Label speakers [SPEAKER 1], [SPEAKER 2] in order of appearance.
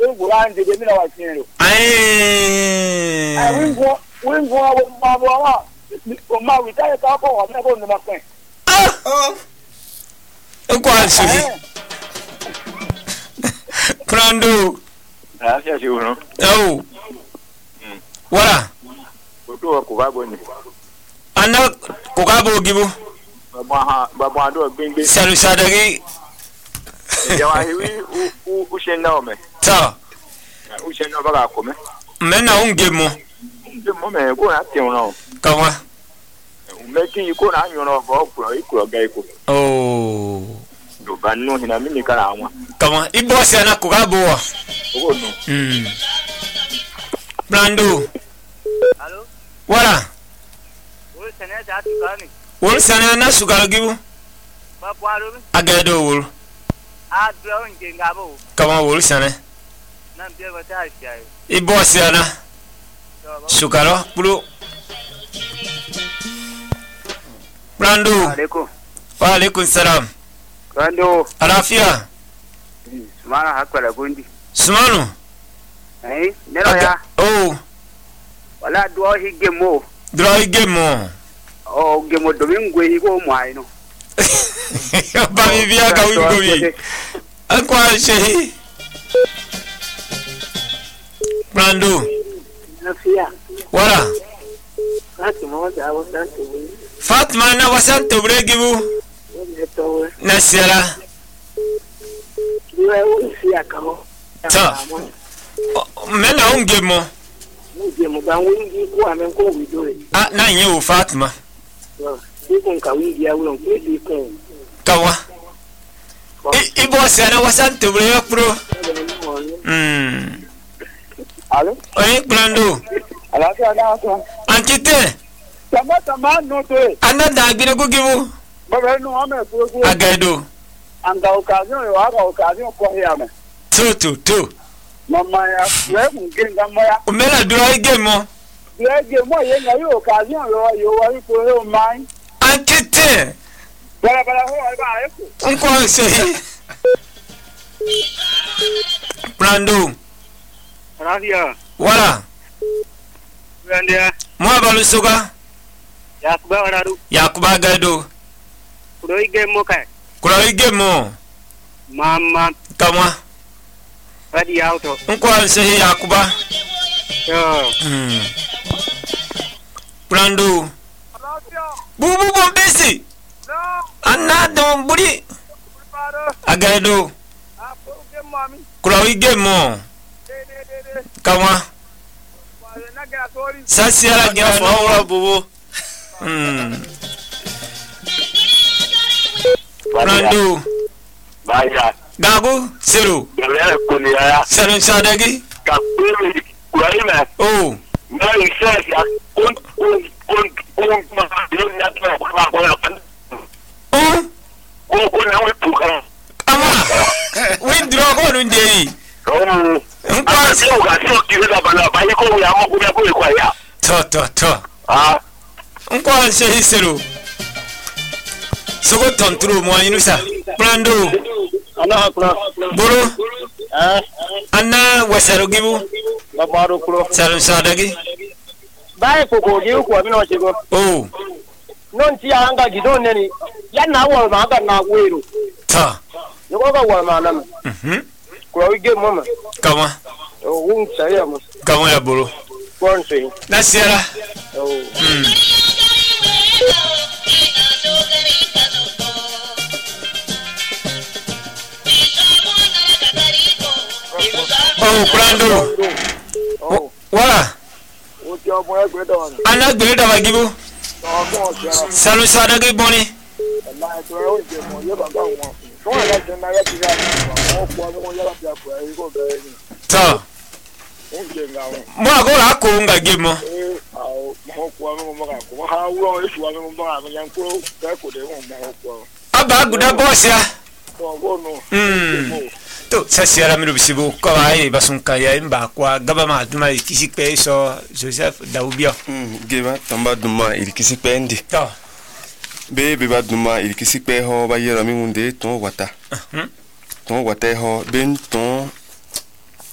[SPEAKER 1] Bulan de Mina was here.
[SPEAKER 2] Ai.
[SPEAKER 1] We go ma retire couple or never on the market.
[SPEAKER 2] Quasi. Prando.
[SPEAKER 3] Gracias, uno.
[SPEAKER 2] Oh. Wala.
[SPEAKER 3] Kutoa kubaboni.
[SPEAKER 2] Ana kokabo gibu.
[SPEAKER 3] Baba ndo gbengbe.
[SPEAKER 2] Salu sadagi.
[SPEAKER 3] Yawa hiwi ushenda ome.
[SPEAKER 2] Ta.
[SPEAKER 3] Ushenda baga kome.
[SPEAKER 2] Mena ungemo.
[SPEAKER 3] Mo me ko na ti uno.
[SPEAKER 2] Kawa.
[SPEAKER 3] Meki ko na nyono bo ko ikuro ga iko.
[SPEAKER 2] Oh.
[SPEAKER 3] Do banu hina mini kala anwa.
[SPEAKER 2] Kawa ibosi ana kokabo wa.
[SPEAKER 3] Ogo no.
[SPEAKER 2] Prando.
[SPEAKER 4] Hello.
[SPEAKER 2] Wala.
[SPEAKER 4] Wol sana da tukani.
[SPEAKER 2] Wol sana na sugaro gibu.
[SPEAKER 4] Ba bwaro mi.
[SPEAKER 2] Agado wol.
[SPEAKER 4] A dro nje ngabo.
[SPEAKER 2] Kama wol sana.
[SPEAKER 4] Nan biya ba ta shi.
[SPEAKER 2] Ibosi ana. Sugaro bulu. Prando.
[SPEAKER 1] Alaikum.
[SPEAKER 2] Wa alaikum salam.
[SPEAKER 1] Prando.
[SPEAKER 2] Alafia.
[SPEAKER 1] Sumana hakwala gundi.
[SPEAKER 2] Sumanu.
[SPEAKER 1] Nero ya.
[SPEAKER 2] Oh.
[SPEAKER 1] Wala duo higemo.
[SPEAKER 2] Draw gemo.
[SPEAKER 1] Oh, gemo domingo higo mwaino.
[SPEAKER 2] Ba mi via ka wingo mi. Akwa shehi. Prando.
[SPEAKER 1] Nafia.
[SPEAKER 2] Wala. Fatma na wasanto bregibu. Nasira. Ta. Mena ungemo. Ah, na nyewu Fatma. Kawa. Ibo sana wasanto brega pro.
[SPEAKER 1] Alo?
[SPEAKER 2] Oye, Prando.
[SPEAKER 1] Alafia na so.
[SPEAKER 2] Ankite.
[SPEAKER 1] Tama no to.
[SPEAKER 2] Ananda agbire gugibu.
[SPEAKER 1] Baba no ame kuku.
[SPEAKER 2] Agado.
[SPEAKER 1] Anga occasion yo aga occasion ko ya me.
[SPEAKER 2] Tu.
[SPEAKER 1] Mama ya, we mungenga moya.
[SPEAKER 2] Umela draw gemo.
[SPEAKER 1] Lege mo ye na yo occasion yo wa ko yo mai.
[SPEAKER 2] Ankite.
[SPEAKER 1] Bala ho ba eko.
[SPEAKER 2] Unko sei. Prando.
[SPEAKER 4] Alafia.
[SPEAKER 2] Wala.
[SPEAKER 4] Randia.
[SPEAKER 2] Mwa balusuga.
[SPEAKER 4] Yakuba wararu.
[SPEAKER 2] Yakuba gado.
[SPEAKER 4] Kuro igemo kai.
[SPEAKER 2] Kura igemo.
[SPEAKER 4] Mama.
[SPEAKER 2] Kama.
[SPEAKER 4] Radi auto.
[SPEAKER 2] Unko sei Yakuba.
[SPEAKER 4] Yo.
[SPEAKER 2] Prando. Bubu bombesi.
[SPEAKER 4] No.
[SPEAKER 2] Anna don buri. Agado. Kura igemo. Kama. Sasiara gafo ora bubu. Prando.
[SPEAKER 3] Baya.
[SPEAKER 2] Gagu seru.
[SPEAKER 3] Gale kunia.
[SPEAKER 2] Sanin sadagi.
[SPEAKER 3] Kapuri kuaina.
[SPEAKER 2] Oh.
[SPEAKER 3] Na isasi kun ma yo na kwa.
[SPEAKER 2] Oh.
[SPEAKER 3] Ko na wetu kana.
[SPEAKER 2] Ama. Withdraw ko ndei.
[SPEAKER 3] Oh.
[SPEAKER 2] Nkwa
[SPEAKER 3] Sio gasio kiweza bana ba iko ya Mungu ya kwa ya.
[SPEAKER 2] To.
[SPEAKER 3] Ah.
[SPEAKER 2] Nkwa sehi seru. Sogo tontru mo inusa. Prando.
[SPEAKER 1] Ana kuna.
[SPEAKER 2] Buru. Anna wasaru gibu.
[SPEAKER 1] Babaru kulo.
[SPEAKER 2] Sanin sadagi.
[SPEAKER 1] Bai ko gi ko amino chego.
[SPEAKER 2] Oh.
[SPEAKER 1] Non ti anga gidon neni. Ya na wo ma ga na weru.
[SPEAKER 2] Ta.
[SPEAKER 1] Yo ga wo ma na. Kulo ige mama.
[SPEAKER 2] Kama.
[SPEAKER 1] O won saya mo.
[SPEAKER 2] Kama ya buru.
[SPEAKER 1] Kon sei.
[SPEAKER 2] Nasira.
[SPEAKER 1] Oh.
[SPEAKER 2] Oh, Prando.
[SPEAKER 1] Oh.
[SPEAKER 2] Wala.
[SPEAKER 1] O ti o mo e gbe do.
[SPEAKER 2] Ana gbere da wagibu.
[SPEAKER 1] O ko o sera.
[SPEAKER 2] Salu sadagi boni.
[SPEAKER 1] Allah to o je mo ye ba ga won. So ala je na ya ti ga. O ko mo ya ba ko e ko be ni.
[SPEAKER 2] Ta.
[SPEAKER 1] O je nga won.
[SPEAKER 2] Mo agora ko nga gemo.
[SPEAKER 1] Mo ko mo ga ko ha wo e su wa mo ba ga yan ko ko de mo ko.
[SPEAKER 2] Aba guda bosia.
[SPEAKER 1] O go no.
[SPEAKER 2] To sasiara mi rubisibu ko ai basunka ya imba kwa gaba ma duma kisi pe so Joseph Daubia.
[SPEAKER 5] Geba tamba duma irikisi pe ndi.
[SPEAKER 2] Ta.
[SPEAKER 5] Be ba duma irikisi pe ho ba yera mi munde ton wata. Ton wata ho ben ton